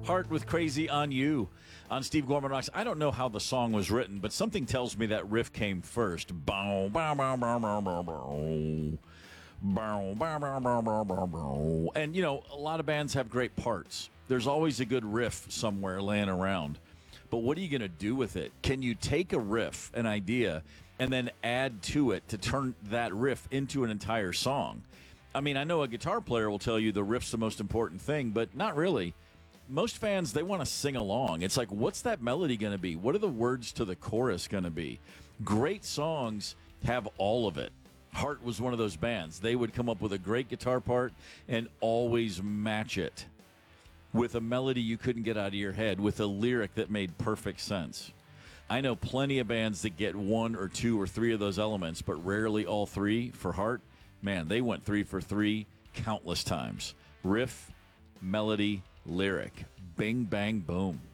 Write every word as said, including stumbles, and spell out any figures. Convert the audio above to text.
Heart with Crazy on You on Steve Gorman Rocks. I don't know how the song was written, but something tells me that riff came first. Bow, bow, bow, bow, bow, bow, bow. Bow, bow, bow, bow, bow, bow, bow. And, you know, a lot of bands have great parts. There's always a good riff somewhere laying around. But what are you going to do with it? Can you take a riff, an idea, and then add to it to turn that riff into an entire song? I mean, I know a guitar player will tell you the riff's the most important thing, but not really. Most fans, they want to sing along. It's like, what's that melody going to be? What are the words to the chorus going to be? Great songs have all of it. Heart was one of those bands. They would come up with a great guitar part and always match it with a melody you couldn't get out of your head, with a lyric that made perfect sense. I know plenty of bands that get one or two or three of those elements, but rarely all three. For Heart, man, they went three for three countless times. Riff, melody, lyric. Bing, bang, boom.